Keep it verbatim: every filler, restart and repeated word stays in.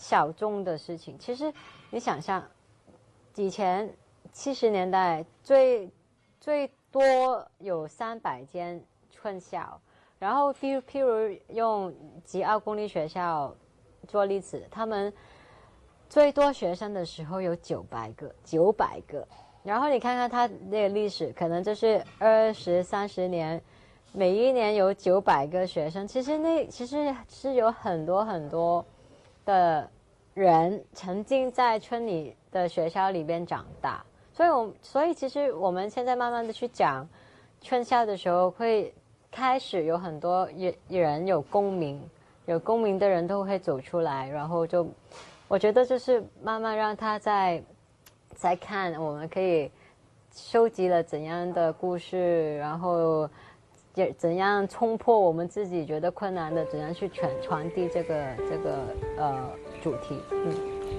小众的事情。其实你想象，以前七十年代最最多有三百间春校，然后譬如譬如用吉奥公立学校做例子，他们最多学生的时候有九百个，九百个。然后你看看它那个历史，可能就是二十三十年，每一年有九百个学生。其实那其实是有很多很多的人曾经在村里的学校里边长大，所以我所以其实我们现在慢慢的去讲春校的时候，会开始有很多人有共鸣，有共鸣的人都会走出来，然后就我觉得就是慢慢让他在在看我们可以收集了怎样的故事，然后也怎样冲破我们自己觉得困难的，怎样去传传递这个这个呃主题。嗯。